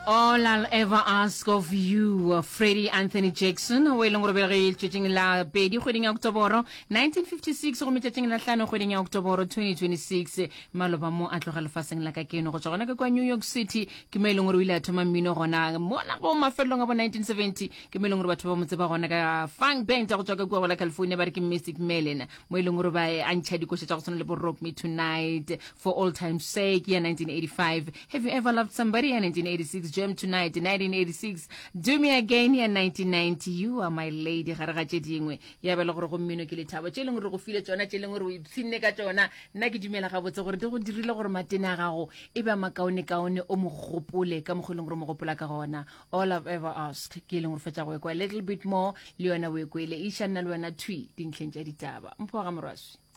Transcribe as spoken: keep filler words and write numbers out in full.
All I'll ever ask of you, uh, Freddie Anthony Jackson, o e leng gore bele tšetšeng la pedi kgweding ya Oktoboro nineteen fifty-six go metšatšeng la hlano kgweding ya Oktoboro twenty twenty-six maloba mo a tloga lefaseng la ka keno go tšwa gona ka kwa New York City ke mo e leng gore o ile a thoma mmino gona mona go mafelong a bo nineteen seventy ke mo e leng gore batho ba motse ba gona ka funk band go tšwa ka kwa go la California ba re ke Mystic Melon mo e leng gore ba a ntšha dikoša tša go tswana le bo Rock Me Tonight, For All Time's Sake ya nineteen eighty-five, Have You Ever Loved Somebody ya nineteen eighty-six, Jam Tonight nineteen eighty-six, Do Me Again ya nineteen ninety, You Are My Lady gare ga tše dingwe ya bela gore go mmino ke lethabo tše leng gore go file tsona tše leng gore o itshinne ka tsona nna ke dumela gabotse gore di go dirile gore matene a gago e ba makaone kaone o mo gopole ka mogoleng gore mo gopola ka gona. All I've ever asked ke leng gore fetša go ekwa a little bit more le yona o ekwele e shanna le wena twi dintlheng tša ditaba mpho ga moraswi.